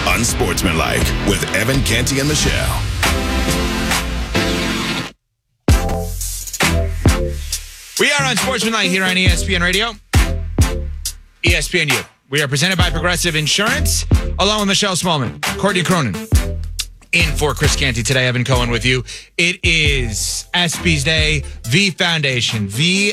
Unsportsmanlike with Evan Canty and Michelle. We are Unsportsmanlike here on ESPN Radio. ESPNU. We are presented by Progressive Insurance, along with Michelle Smallman, Courtney Cronin. In for Chris Canty today, Evan Cohen with you. It is ESPYs Day, V Foundation,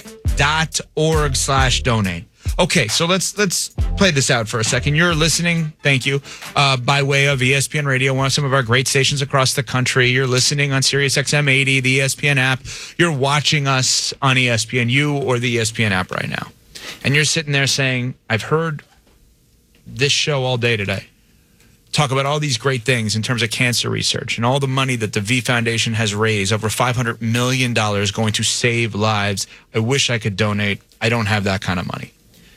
v.org/donate. Okay, so let's play this out for a second. You're listening, thank you, by way of ESPN Radio, one of some of our great stations across the country. You're listening on Sirius XM 80, the ESPN app. You're watching us on ESPNU or the ESPN app right now. And you're sitting there saying, I've heard this show all day today talk about all these great things in terms of cancer research and all the money that the V Foundation has raised, over $500 million going to save lives. I wish I could donate. I don't have that kind of money.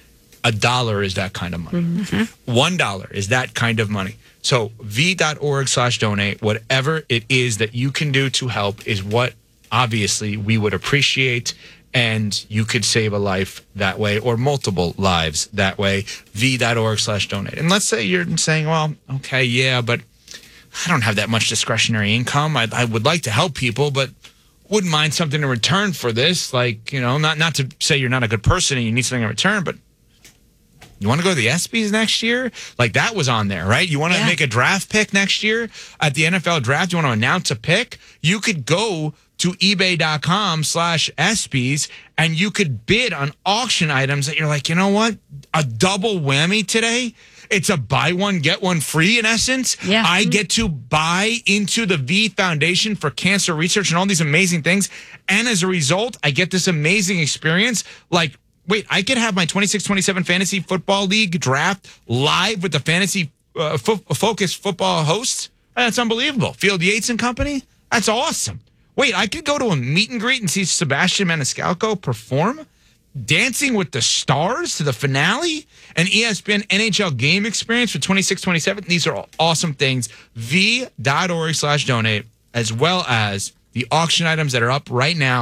$1 is that kind of money. Mm-hmm. $1 is that kind of money. So v.org/donate, whatever it is that you can do to help is what obviously we would appreciate. And you could save a life that way or multiple lives that way. v.org/donate. And let's say you're saying, well, okay, yeah, but I don't have that much discretionary income. I would like to help people, but wouldn't mind something in return for this. Like, you know, not to say you're not a good person and you need something in return, but you want to go to the ESPYs next year? Like that was on there, right? You want to make a draft pick next year at the NFL draft? You want to announce a pick? You could go to ebay.com/ESPYs and you could bid on auction items that you're like, you know what? A double whammy today. It's a buy one, get one free in essence. Yeah. I get to buy into the V Foundation for Cancer Research and all these amazing things. And as a result, I get this amazing experience. Like, wait, I could have my 26-27 Fantasy Football League draft live with the Fantasy Focus football hosts? That's unbelievable. Field Yates and company? That's awesome. Wait, I could go to a meet and greet and see Sebastian Maniscalco perform? Dancing with the Stars to the finale? An ESPN NHL game experience for 26-27? These are all awesome things. v.org/donate, as well as the auction items that are up right now,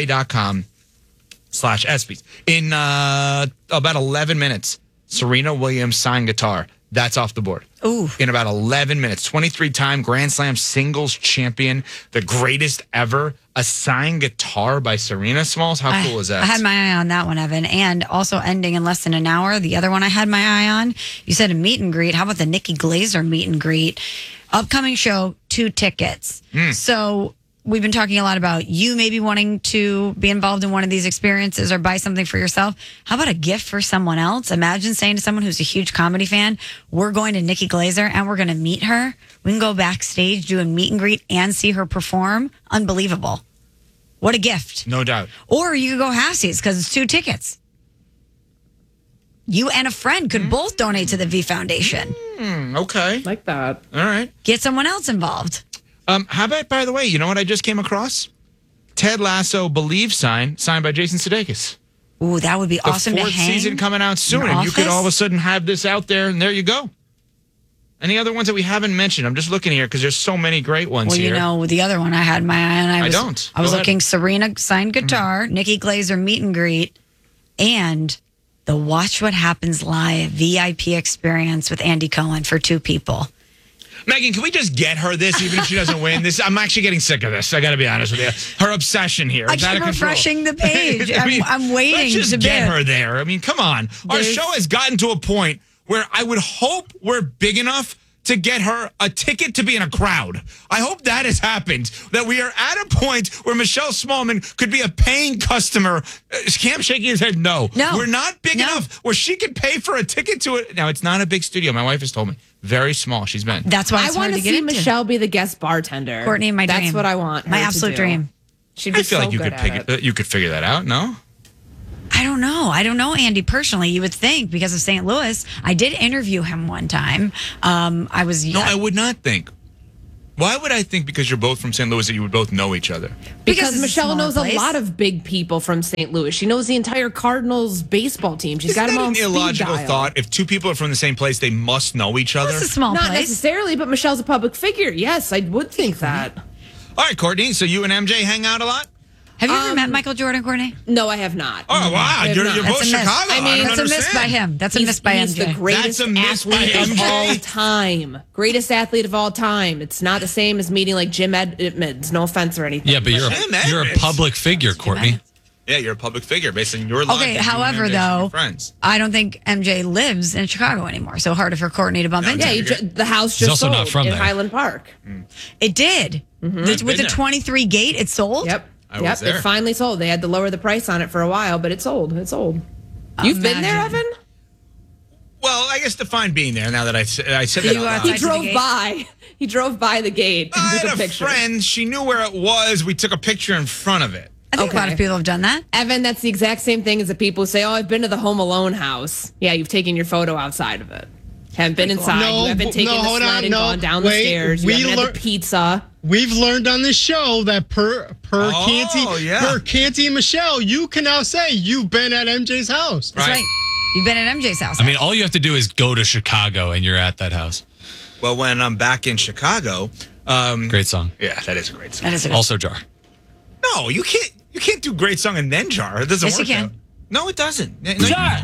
ebay.com/ESPYs. In about 11 minutes, Serena Williams signed guitar. That's off the board. Ooh. In about 11 minutes. 23-time Grand Slam singles champion, the greatest ever. A signed guitar by Serena Smalls. How cool is that? I had my eye on that one, Evan. And also ending in less than an hour, the other one I had my eye on, you said a meet and greet. How about the Nikki Glaser meet and greet? Upcoming show, 2 tickets. So we've been talking a lot about you maybe wanting to be involved in one of these experiences or buy something for yourself. How about a gift for someone else? Imagine saying to someone who's a huge comedy fan, we're going to Nikki Glaser and we're going to meet her. We can go backstage, do a meet and greet, and see her perform. Unbelievable. What a gift. No doubt. Or you could go halfsies because it's 2 tickets. You and a friend could both donate to the V Foundation. Okay. Like that. All right. Get someone else involved. How about, by the way, you know what I just came across? Ted Lasso Believe signed by Jason Sudeikis. Ooh, that would be awesome to hang. The 4th season coming out soon, and you could all of a sudden have this out there, and there you go. Any other ones that we haven't mentioned? I'm just looking here because there's so many great ones here. Well, you know, the other one I had my eye on. I was looking Serena signed guitar, Nikki Glaser meet and greet, and the Watch What Happens Live VIP experience with Andy Cohen for 2 people. Megan, can we just get her this, even if she doesn't win? I'm actually getting sick of this. I got to be honest with you. Her obsession here is out of control. I keep refreshing the page. I'm waiting let's just to get her there. I mean, come on. Our show has gotten to a point where I would hope we're big enough to get her a ticket to be in a crowd. I hope that has happened, that we are at a point where Michelle Smallman could be a paying customer. Is Cam shaking his head? No. We're not big enough where she could pay for a ticket to it. Now, it's not a big studio. My wife has told me. Very small. She's been. That's why I want to see Michelle be the guest bartender. Courtney, my dream. That's what I want. My absolute dream. She'd be I feel so like you good could you could figure that out. No. I don't know Andy personally. You would think because of St. Louis. I did interview him one time. No, I would not think. Why would I think because you're both from St. Louis that you would both know each other? Because Michelle knows a lot of big people from St. Louis. She knows the entire Cardinals baseball team. She's got them all on speed dial. Isn't that an illogical thought? If 2 people are from the same place, they must know each other? It's a small place. Not necessarily, but Michelle's a public figure. Yes, I would think that. All right, Courtney, so you and MJ hang out a lot? Have you ever met Michael Jordan, Courtney? No, I have not. Oh, wow. You're both That's a miss. Chicago. I mean, don't that's a miss understand. by him. That's a miss by He's MJ. the greatest That's a miss by athlete of MJ. all time. Greatest athlete of all time. It's not the same as meeting like Jim Edmonds. No offense or anything. Yeah, but you're a public figure, Courtney. Yeah, you're a public figure based on your life. Okay, and you however, and MJ should be though, friends. I don't think MJ lives in Chicago anymore, so harder for Courtney to bump into. Yeah, the house just also sold not from in there. Highland Park. It did. With the there. 23 gate, it sold? Yep. I was there. It finally sold. They had to lower the price on it for a while, but it sold. It sold. You've been there, Imagine. Evan? Well, I guess define being there now that I said that. You out outside loud. He drove the gate? by. He drove by the gate and I took had a a picture. friend. She knew where it was. We took a picture in front of it. I think a lot Okay. of people have done that. Evan, that's the exact same thing as the people who say, "Oh, I've been to the Home Alone house." Yeah, you've taken your photo outside of it. Haven't been inside. No, you haven't taken no, the hold sled on, and no. gone down Wait, the stairs. You we haven't had the pizza. We've learned on this show that per yeah. Canty and Michelle, you can now say you've been at MJ's house. That's right. You've been at MJ's house. I mean, all you have to do is go to Chicago and you're at that house. Well, when I'm back in Chicago, Great song. yeah, that is a great song. that is a Also Jar. No, you can't. You can't do great song and then jar. It doesn't Yes, you work. can. Out. No, it doesn't. No,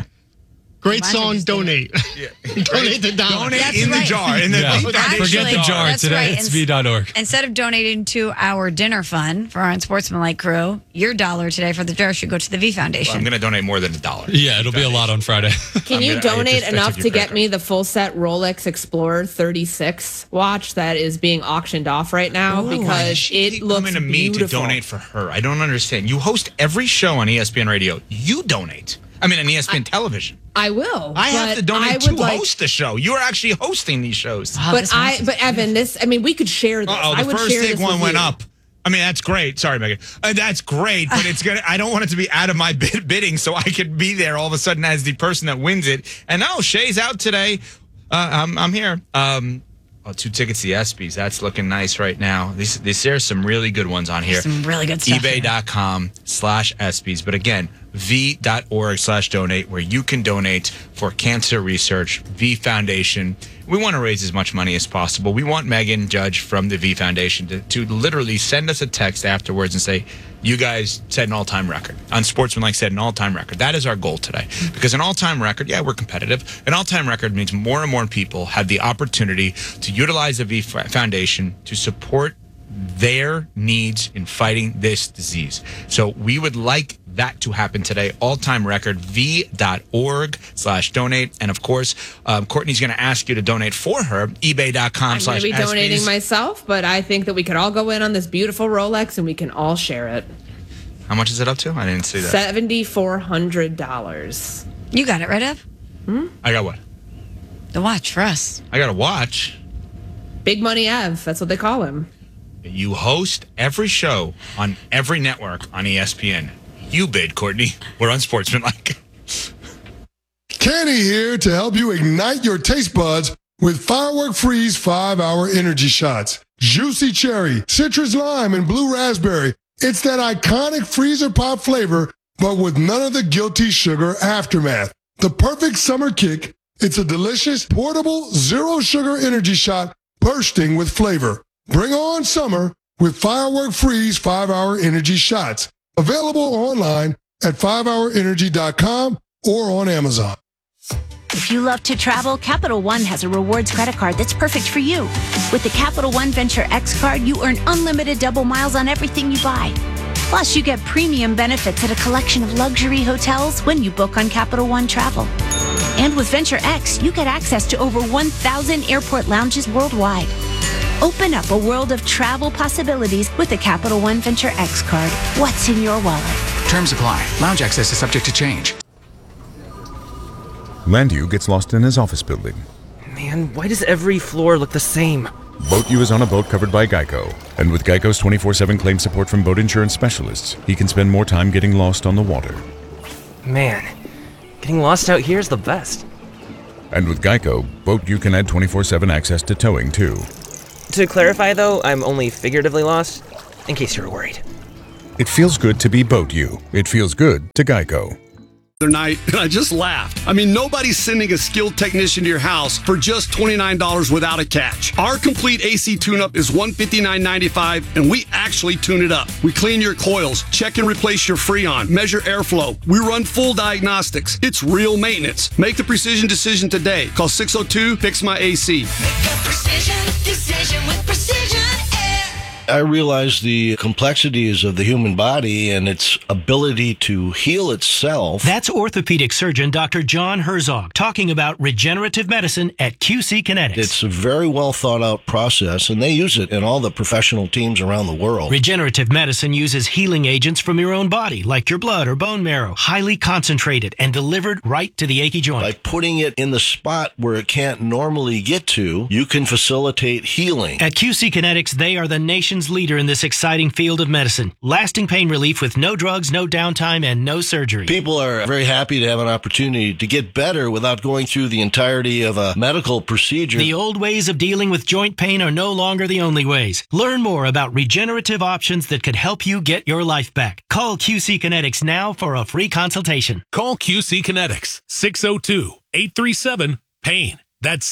Great Mine song, just did donate. donate the dollar. Donate That's in right. the jar. In the Yeah. V Foundation Forget the jar. That's Today right. it's v.org. Instead of donating to our dinner fund for our Unsportsmanlike crew, your dollar today for the jar should go to the V Foundation. Well, I'm going to donate more than $1. Yeah, it'll be a lot on Friday. Can you I donate took enough your to credit get card. me the full set Rolex Explorer 36 watch that is being auctioned off right now because She it keep looks coming to me beautiful. to donate for her. I don't understand. You host every show on ESPN Radio. You donate. I mean, on ESPN television. I will. I have but to donate I to would like- host the show. You are actually hosting these shows. Oh, But this one- but Evan, we could share this. Uh-oh, I the would first share dig this one with went you. up. I mean, that's great. Sorry, Megan. That's great, but it's gonna. I don't want it to be out of my bidding, so I could be there all of a sudden as the person that wins it. And no, Shay's out today. I'm here. 2 tickets to the ESPYs. That's looking nice right now. There's some really good ones on here. Some really good stuff here. eBay.com/ESPYs. But again, v.org/donate, where you can donate for cancer research, V Foundation. We want to raise as much money as possible. We want Megan Judge from the V Foundation to literally send us a text afterwards and say, you guys set an all-time record. Unsportsmanlike set an all-time record. That is our goal today. Because an all-time record, yeah, we're competitive. An all-time record means more and more people have the opportunity to utilize the V Foundation to support their needs in fighting this disease. So we would like that to happen today. All-time record, v.org/donate. And of course, Courtney's going to ask you to donate for her, I'm going to be donating ebay.com/ESPYs. myself, but I think that we could all go in on this beautiful Rolex and we can all share it. How much is it up to? I didn't see that. $7,400. You got it, right, Ev? I got what? The watch for us. I got a watch. Big Money Ev, that's what they call him. You host every show on every network on ESPN. You bid, Courtney. We're unsportsmanlike. Kenny here to help you ignite your taste buds with Firework Freeze 5-Hour Energy Shots. Juicy cherry, citrus lime, and blue raspberry. It's that iconic freezer pop flavor, but with none of the guilty sugar aftermath. The perfect summer kick. It's a delicious, portable, zero sugar energy shot bursting with flavor. Bring on summer with Firework Freeze 5-Hour Energy Shots. Available online at 5hourenergy.com or on Amazon. If you love to travel, Capital One has a rewards credit card that's perfect for you. With the Capital One Venture X card, you earn unlimited double miles on everything you buy. Plus, you get premium benefits at a collection of luxury hotels when you book on Capital One Travel. And with Venture X, you get access to over 1,000 airport lounges worldwide. Open up a world of travel possibilities with the Capital One Venture X card. What's in your wallet? Terms apply. Lounge access is subject to change. Landu gets lost in his office building. Man, why does every floor look the same? Boat U is on a boat covered by Geico. And with Geico's 24/7 claim support from boat insurance specialists, he can spend more time getting lost on the water. Man, getting lost out here is the best. And with Geico, Boat U can add 24/7 access to towing, too. To clarify, though, I'm only figuratively lost, in case you were worried. It feels good to be Boat U. It feels good to Geico. the other night, and I just laughed. I mean, nobody's sending a skilled technician to your house for just $29 without a catch. Our complete AC tune-up is $159.95, and we actually tune it up. We clean your coils, check and replace your Freon, measure airflow. We run full diagnostics. It's real maintenance. Make the precision decision today. Call 602-FIX-MY-AC. Make a precision decision with Precision Air. I realize the complexities of the human body and its ability to heal itself. That's orthopedic surgeon Dr. John Herzog talking about regenerative medicine at QC Kinetics. It's a very well thought out process, and they use it in all the professional teams around the world. Regenerative medicine uses healing agents from your own body, like your blood or bone marrow, highly concentrated and delivered right to the achy joint. By putting it in the spot where it can't normally get to, you can facilitate healing. At QC Kinetics, they are the nation's leader in this exciting field of medicine. Lasting pain relief with no drugs, no downtime, and no surgery. People are very happy to have an opportunity to get better without going through the entirety of a medical procedure. The old ways of dealing with joint pain are no longer the only ways. Learn more about regenerative options that could help you get your life back. Call QC Kinetics now for a free consultation. Call QC Kinetics, 602-837-PAIN. That's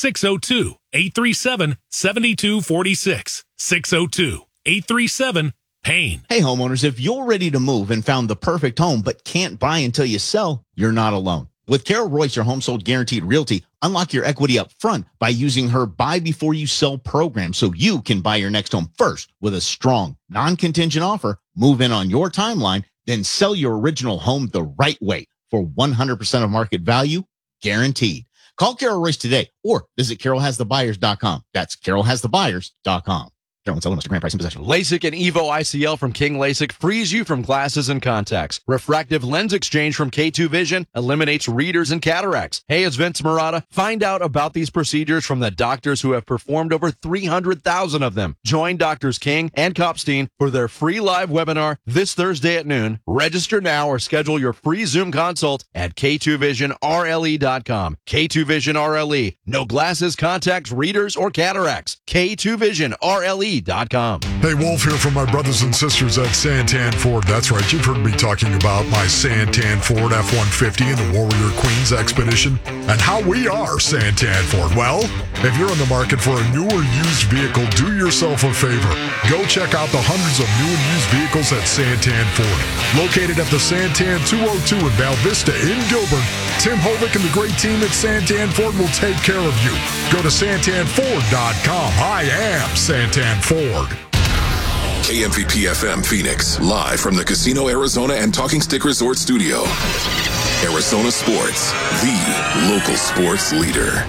602-837-7246. 602-837-PAIN. Hey homeowners, if you're ready to move and found the perfect home but can't buy until you sell, you're not alone. With Carol Royce, your home sold guaranteed realty, unlock your equity up front by using her buy before you sell program so you can buy your next home first with a strong, non-contingent offer, move in on your timeline, then sell your original home the right way for 100% of market value, guaranteed. Call Carol Royce today or visit CarolHasTheBuyers.com. That's CarolHasTheBuyers.com. Carol and sell Mr. Grand Price in possession. LASIK and Evo ICL from King LASIK frees you from glasses and contacts. Refractive lens exchange from K2 Vision eliminates readers and cataracts. Hey, it's Vince Marotta. Find out about these procedures from the doctors who have performed over 300,000 of them. Join Doctors King and Kopstein for their free live webinar this Thursday at noon. Register now or schedule your free Zoom consult at K2VisionRLE.com. K2 Vision RLE. No glasses, contacts, readers, or cataracts. K2 Vision RLE.com. Hey, Wolf here from my brothers and sisters at Santan Ford. That's right, you've heard me talking about my Santan Ford F-150 and the Warrior Queens Expedition and how we are Santan Ford. Well, if you're in the market for a new or used vehicle, do yourself a favor. Go check out the hundreds of new and used vehicles at Santan Ford. Located at the Santan 202 in Val Vista in Gilbert, Tim Hovick and the great team at Santan Ford will take care of you. Go to santanford.com. I am Santan Ford. KMVP FM Phoenix, live from the Casino Arizona and Talking Stick Resort Studio. Arizona Sports, the local sports leader.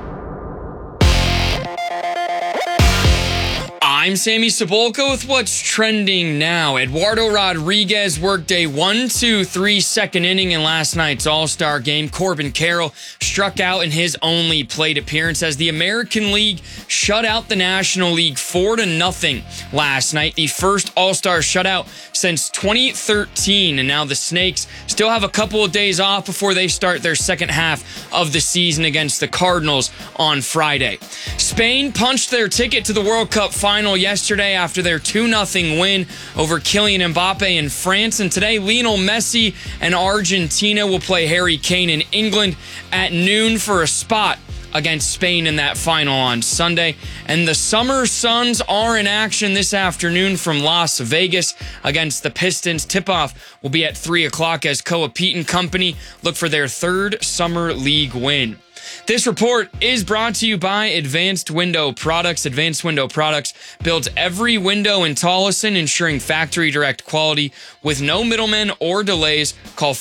I'm Sammy Cebulka with what's trending now. Eduardo Rodriguez worked a 1-2-3 second inning in last night's All-Star game. Corbin Carroll struck out in his only plate appearance as the American League shut out the National League 4-0 last night. The first All-Star shutout since 2013. And now the Snakes still have a couple of days off before they start their second half of the season against the Cardinals on Friday. Spain punched their ticket to the World Cup final yesterday after their 2-0 win over Kylian Mbappe in France. And today, Lionel Messi and Argentina will play Harry Kane in England at noon for a spot against Spain in that final on Sunday. And the Summer Suns are in action this afternoon from Las Vegas against the Pistons. Tip-off will be at 3 o'clock as Koa Pete and company look for their third Summer League win. This report is brought to you by Advanced Window Products. Advanced Window Products builds every window in Tolleson, ensuring factory direct quality with no middlemen or delays. Call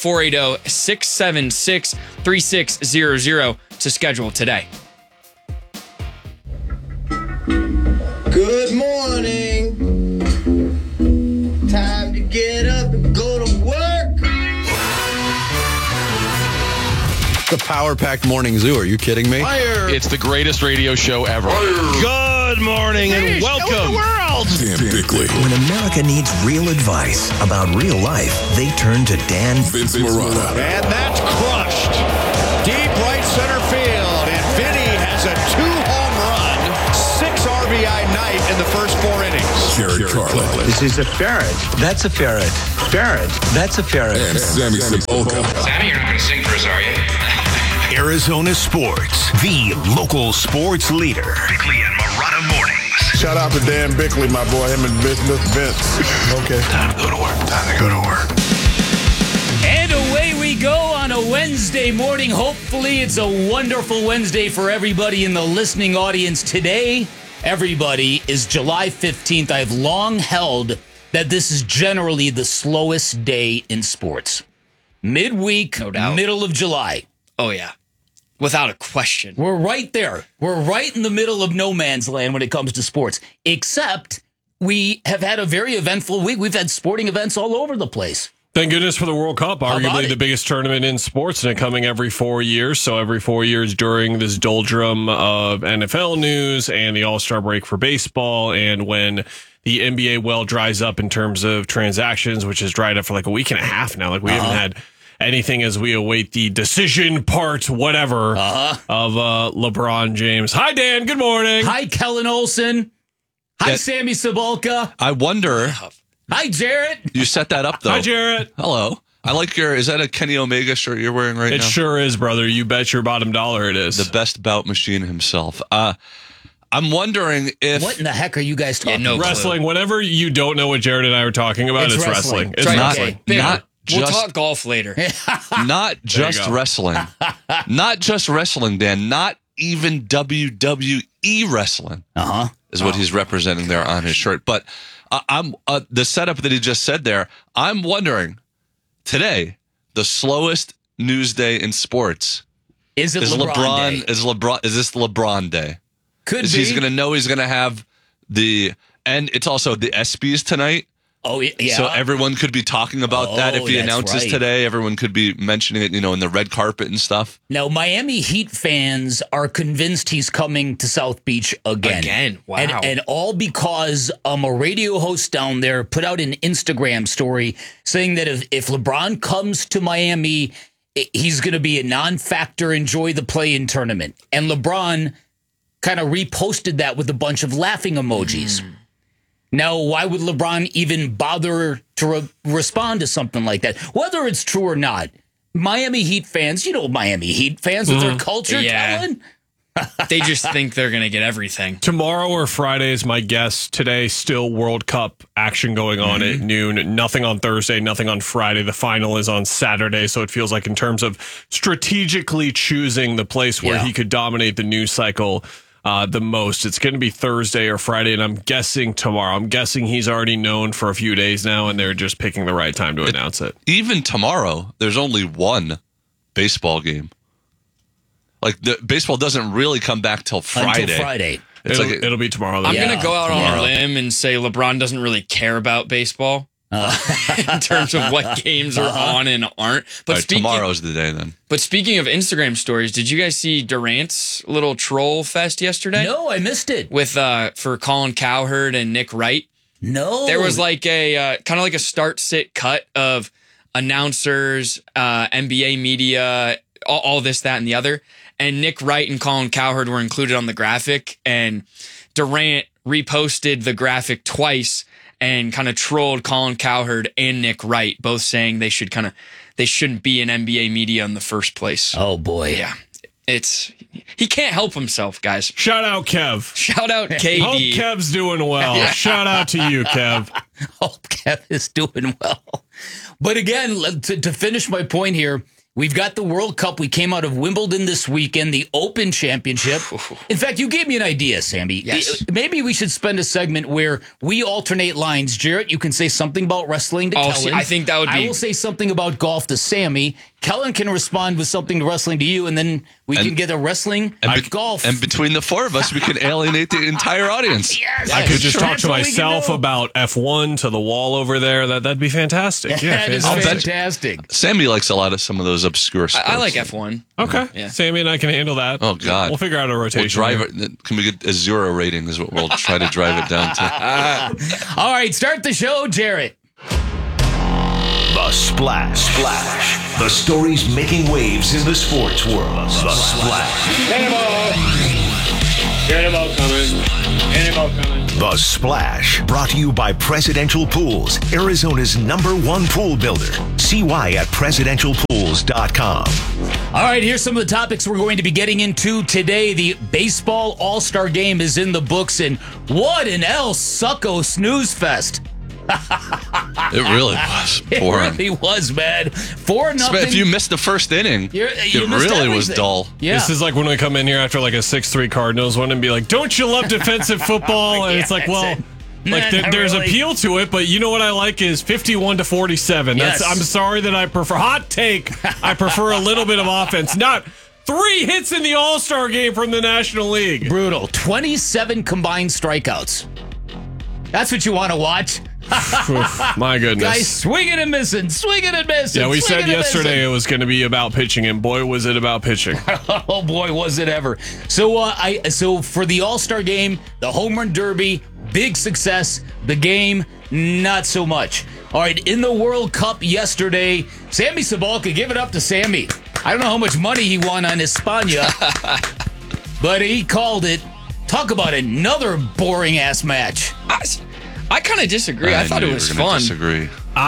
480-676-3600 to schedule today. Good morning. Time to get up and go to work. The power-packed morning zoo. Are you kidding me? Fire. It's the greatest radio show ever. Good morning and welcome. Typically, when America needs real advice about real life, they turn to Dan Vince Marotta. And that's crushed. Deep right center field. And Vinny has a 2-home run, 6 RBI night in the first 4 innings. Jared Carlin. This is a ferret. That's a ferret. Ferret. That's a ferret. And Sammy Cebulka. Sammy, you're not going to sing for us, are you? Arizona Sports, the local sports leader. Bickley and Marotta Mornings. Shout out to Dan Bickley, my boy, him and Vince. Okay. Time to go to work. Time to go to work. And away we go on a Wednesday morning. Hopefully it's a wonderful Wednesday for everybody in the listening audience today. Everybody is July 15th. I've long held that this is generally the slowest day in sports. Midweek, No doubt. middle of July. Oh, yeah. Without a question. We're right there. We're right in the middle of no man's land when it comes to sports, except we have had a very eventful week. We've had sporting events all over the place. Thank goodness for the World Cup, arguably the biggest tournament in sports, and it coming every 4 years. So every 4 years during this doldrum of NFL news and the All-Star break for baseball, and when the NBA well dries up in terms of transactions, which has dried up for like a week and a half now. Like we haven't had anything as we await the decision part, whatever, of LeBron James. Hi, Dan. Good morning. Hi, Kellen Olson. Hi, Sammy Cebulka. I wonder. Hi, Jarrett. You set that up, though. Hi, Jarrett. Hello. I like is that a Kenny Omega shirt you're wearing right now? It sure is, brother. You bet your bottom dollar it is. The best bout machine himself. I'm wondering if... What in the heck are you guys talking about? Wrestling. Whenever you don't know what Jared and I are talking about, it's wrestling. It's wrestling. We'll talk golf later. Not just wrestling. Not just wrestling, Dan. Not even WWE wrestling. Is what he's representing there on his shirt. But I'm the setup that he just said there, I'm wondering, today, the slowest news day in sports. Is it LeBron day? Is this LeBron day? Could be. He's going to know he's going to have and it's also the ESPYs tonight. Oh, yeah. So everyone could be talking about that if he announces today. Everyone could be mentioning it, in the red carpet and stuff. Now, Miami Heat fans are convinced he's coming to South Beach again. Wow. And all because a radio host down there put out an Instagram story saying that if LeBron comes to Miami, he's going to be a non-factor, enjoy the play-in tournament. And LeBron kind of reposted that with a bunch of laughing emojis. Now, why would LeBron even bother to respond to something like that? Whether it's true or not, Miami Heat fans, Miami Heat fans with their culture, Kellen? They just think they're going to get everything. Tomorrow or Friday is my guess. Today, still World Cup action going on at noon. Nothing on Thursday, nothing on Friday. The final is on Saturday. So it feels like in terms of strategically choosing the place where he could dominate the news cycle the most, it's going to be Thursday or Friday, and I'm guessing tomorrow. I'm guessing he's already known for a few days now, and they're just picking the right time to announce it. Even tomorrow, there's only one baseball game. Like, the baseball doesn't really come back till Friday. Until Friday. It'll be tomorrow. I'm going to go out on a limb and say LeBron doesn't really care about baseball. In terms of what games are on and aren't. But tomorrow's the day then. But speaking of Instagram stories, did you guys see Durant's little troll fest yesterday? No, I missed it. With for Colin Cowherd and Nick Wright. No. There was like a kind of like a start-sit cut of announcers, NBA media, all this, that, and the other. And Nick Wright and Colin Cowherd were included on the graphic. And Durant reposted the graphic twice and kind of trolled Colin Cowherd and Nick Wright, both saying they shouldn't be in NBA media in the first place. Oh boy. Yeah. He can't help himself, guys. Shout out Kev. Shout out KD. Hope Kev's doing well. Yeah. Shout out to you, Kev. Hope Kev is doing well. But again, to finish my point here, we've got the World Cup. We came out of Wimbledon this weekend, the Open Championship. In fact, you gave me an idea, Sammy. Yes. Maybe we should spend a segment where we alternate lines. Jarrett, you can say something about wrestling to Kellen. See, I think that would be... I will say something about golf to Sammy. Kellen can respond with something to wrestling to you, and then we can get a wrestling golf. And between the four of us, we can alienate the entire audience. Yes. I could just talk to myself about F1 to the wall over there. That'd be fantastic. Yeah, that is fantastic. Sammy likes some of those obscure sports. I like F1. Okay. Yeah. Sammy and I can handle that. Oh, God. We'll figure out a rotation. We'll drive it. Can we get a 0 rating is what we'll try to drive it down to. All right, start the show, Jarrett. The Splash. The stories making waves in the sports world. The Splash. Cannonball. Cannonball coming. Cannonball The Splash, brought to you by Presidential Pools, Arizona's #1 pool builder. See why at presidentialpools.com. All right, here's some of the topics we're going to be getting into today. The baseball all-star game is in the books, and what an El Succo snooze fest. It really was boring. It really was, man. 4-0. If you missed the first inning, you it really was dull. Yeah. This is like when we come in here after like a 6-3 Cardinals one and be like, don't you love defensive football? And it's like, well, there's really. appeal to it, but you know what I like is 51-47. Yes. I'm sorry that I prefer, hot take, I prefer a little bit of offense, not 3 hits in the All-Star game from the National League. Brutal. 27 combined strikeouts. That's what you want to watch? My goodness. Guys swinging and missing. Yeah, we said yesterday it was going to be about pitching, and boy, was it about pitching. Oh, boy, was it ever. So for the All-Star game, the Home Run Derby, big success. The game, not so much. All right, in the World Cup yesterday, Sammy Sabalka, give it up to Sammy. I don't know how much money he won on España, but he called it. Talk about another boring-ass match. I kind of disagree. I thought it was fun. Disagree.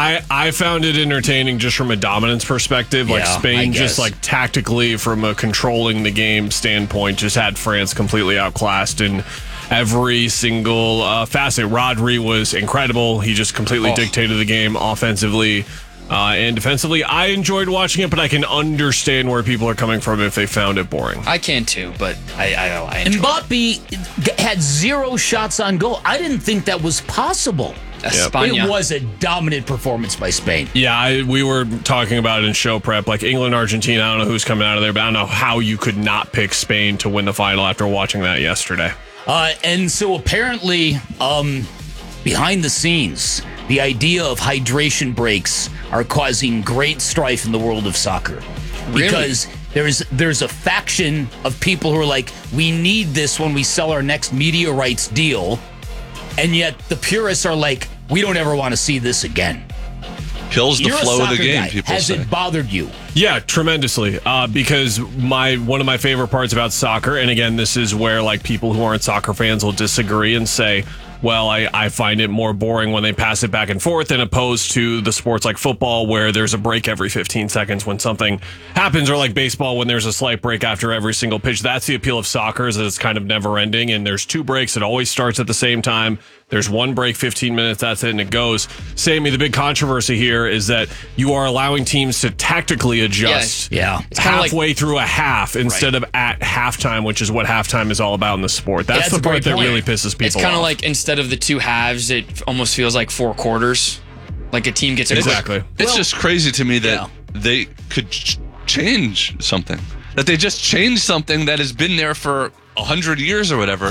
I found it entertaining just from a dominance perspective. Like Spain just like tactically from a controlling the game standpoint just had France completely outclassed in every single facet. Rodri was incredible. He just completely dictated the game offensively and defensively. I enjoyed watching it, but I can understand where people are coming from if they found it boring. I can too, but I enjoyed Mbappe had 0 shots on goal. I didn't think that was possible. España. It was a dominant performance by Spain. Yeah, we were talking about it in show prep. Like England, Argentina, I don't know who's coming out of there, but I don't know how you could not pick Spain to win the final after watching that yesterday. And so apparently, behind the scenes, the idea of hydration breaks are causing great strife in the world of soccer. Really? Because there's a faction of people who are like, we need this when we sell our next media rights deal. And yet the purists are like, we don't ever want to see this again. Kills the flow of the game, people Has say. it bothered you? Yeah, tremendously. Because one of my favorite parts about soccer, and again, this is where like people who aren't soccer fans will disagree and say, well, I find it more boring when they pass it back and forth than opposed to the sports like football where there's a break every 15 seconds when something happens, or like baseball when there's a slight break after every single pitch. That's the appeal of soccer, is that it's kind of never ending and there's 2 breaks. It always starts at the same time. There's 1 break, 15 minutes, that's it, and it goes. Sammy, the big controversy here is that you are allowing teams to tactically adjust halfway through a half instead of at halftime, which is what halftime is all about in the sport. That's the part that really pisses people off. It's kind of like instead of the 2 halves, it almost feels like 4 quarters. Like a team gets a exactly. It's just crazy to me that they could change something. That they just changed something that has been there for 100 years or whatever.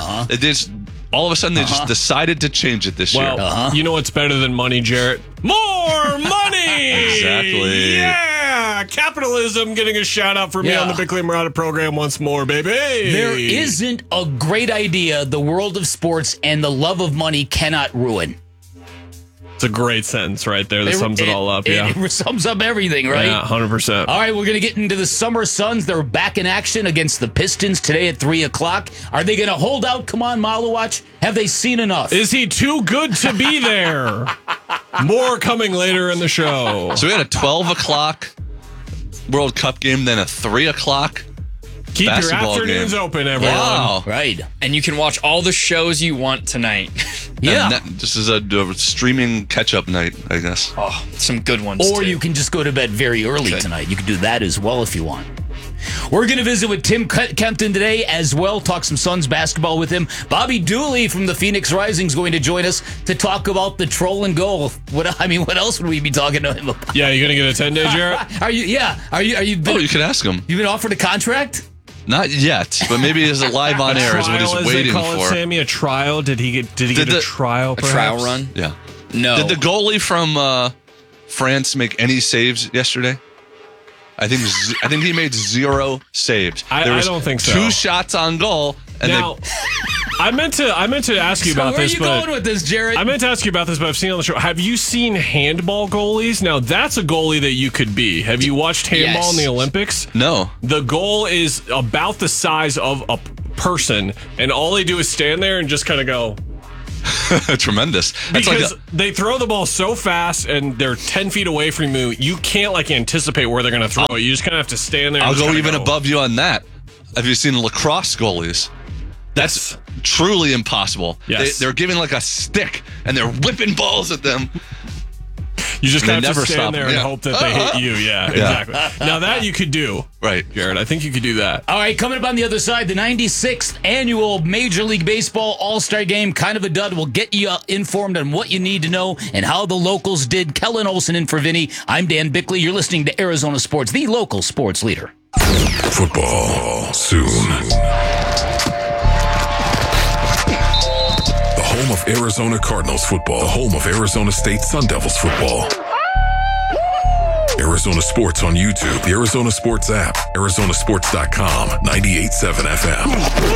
All of a sudden, they just decided to change it this year. You know what's better than money, Jarrett? More money! Exactly. Yeah! Capitalism getting a shout out for me on the Bickley Murata program once more, baby. There isn't a great idea the world of sports and the love of money cannot ruin. It's a great sentence right there that sums it all up. It sums up everything, right? Yeah, 100%. All right, we're going to get into the Summer Suns. They're back in action against the Pistons today at 3 o'clock. Are they going to hold out? Come on, Malawach. Have they seen enough? Is he too good to be there? More coming later in the show. So we had a 12 o'clock World Cup game, then a 3 o'clock Keep your basketball afternoons game. open, everyone. Wow. Right. And you can watch all the shows you want tonight. This is a streaming catch-up night, I guess. Oh, some good ones, Or too. you can just go to bed very early tonight. You can do that as well if you want. We're going to visit with Tim Kempton today as well, talk some Suns basketball with him. Bobby Dooley from the Phoenix Rising is going to join us to talk about the troll and goal. What else would we be talking to him about? Yeah, you going to get a 10-day, Jarrett? Are you? You can ask him. You've been offered a contract? Not yet, but maybe as a live on air is what he's waiting call for. It, Sammy, a trial? Did he get a trial? A trial run? Yeah. No. Did the goalie from France make any saves yesterday? I think he made 0 saves. I don't think so. 2 shots on goal. And now, I meant to ask you about this. Where are you going with this, Jared? I meant to ask you about this, but I've seen it on the show. Have you seen handball goalies? Now, that's a goalie that you could be. Have you watched handball in the Olympics? No. The goal is about the size of a person, and all they do is stand there and just kind of go Tremendous. Because they throw the ball so fast and they're 10 feet away from you, you can't like anticipate where they're going to throw it. You just kind of have to stand there. I'll go even above you on that. Have you seen lacrosse goalies? That's truly impossible. Yes. They're giving like a stick and they're whipping balls at them. You just And kind they of have to never stand stop there them. and Yeah. hope that they hit you. Yeah, exactly. Now that you could do. Right. Garrett, I think you could do that. All right, coming up on the other side, the 96th annual Major League Baseball All-Star Game, kind of a dud. We'll get you informed on what you need to know and how the locals did. Kellen Olson in for Vinny. I'm Dan Bickley. You're listening to Arizona Sports, the local sports leader. Football soon. The home of Arizona Cardinals football. The home of Arizona State Sun Devils football. Arizona Sports on YouTube, the Arizona Sports app, Arizonasports.com, 98.7 FM.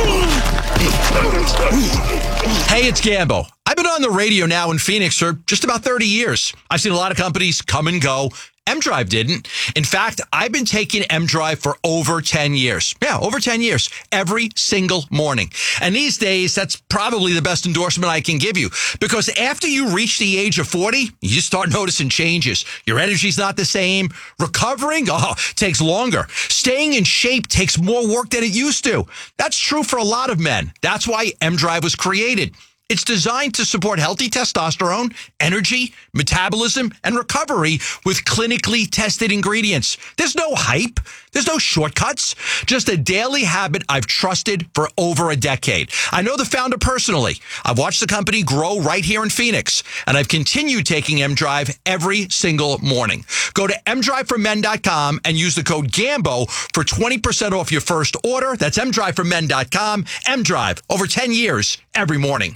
Hey, it's Gambo. I've been on the radio now in Phoenix for just about 30 years. I've seen a lot of companies come and go. M-Drive didn't. In fact, I've been taking M-Drive for over 10 years. Yeah, over 10 years. Every single morning. And these days, that's probably the best endorsement I can give you. Because after you reach the age of 40, you start noticing changes. Your energy's not the same. Recovering, takes longer. Staying in shape takes more work than it used to. That's true for a lot of men. That's why M-Drive was created. It's designed to support healthy testosterone, energy, metabolism, and recovery with clinically tested ingredients. There's no hype. There's no shortcuts. Just a daily habit I've trusted for over a decade. I know the founder personally. I've watched the company grow right here in Phoenix, and I've continued taking M-Drive every single morning. Go to mdriveformen.com and use the code GAMBO for 20% off your first order. That's mdriveformen.com. M-Drive, over 10 years, every morning.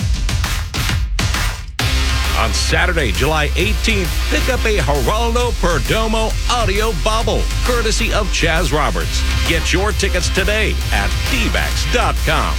On Saturday, July 18th, pick up a Geraldo Perdomo audio bobble, courtesy of Chaz Roberts. Get your tickets today at dbacks.com.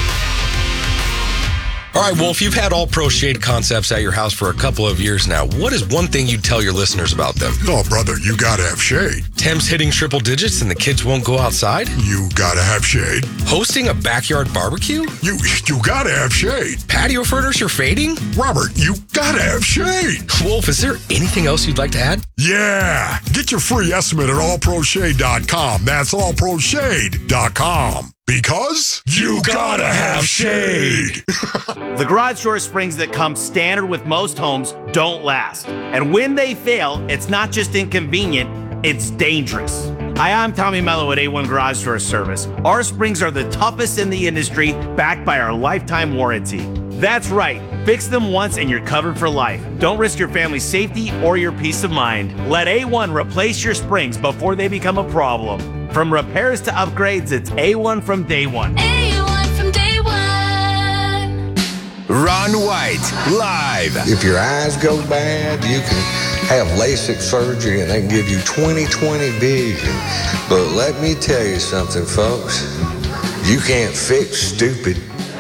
All right, Wolf, you've had All Pro Shade Concepts at your house for a couple of years now. What is one thing you'd tell your listeners about them? Oh, brother, you gotta have shade. Temps hitting triple digits and the kids won't go outside? You gotta have shade. Hosting a backyard barbecue? You gotta have shade. Patio furniture fading? Robert, you gotta have shade. Wolf, is there anything else you'd like to add? Yeah. Get your free estimate at allproshade.com. That's allproshade.com. Because you gotta have shade. The garage door springs that come standard with most homes don't last. And when they fail, it's not just inconvenient, it's dangerous. Hi, I'm Tommy Mello at A1 Garage Door Service. Our springs are the toughest in the industry, backed by our lifetime warranty. That's right. Fix them once and you're covered for life. Don't risk your family's safety or your peace of mind. Let A1 replace your springs before they become a problem. From repairs to upgrades, it's A1 from day one. A1 from day one. Ron White, live. If your eyes go bad, you can have LASIK surgery and they can give you 20/20 vision. But let me tell you something, folks. You can't fix stupid.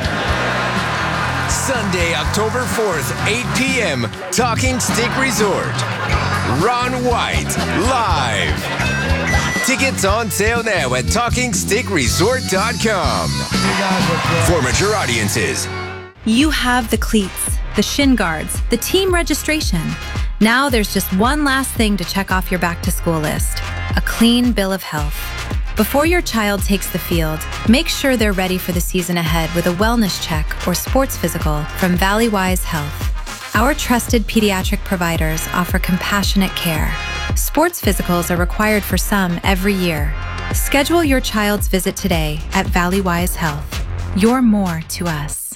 Sunday, October 4th, 8 p.m., Talking Stick Resort. Ron White, live. Tickets on sale now at TalkingStickResort.com. For mature audiences. You have the cleats, the shin guards, the team registration. Now there's just one last thing to check off your back-to-school list, a clean bill of health. Before your child takes the field, make sure they're ready for the season ahead with a wellness check or sports physical from Valleywise Health. Our trusted pediatric providers offer compassionate care. Sports physicals are required for some every year. Schedule your child's visit today at Valleywise Health. You're more to us.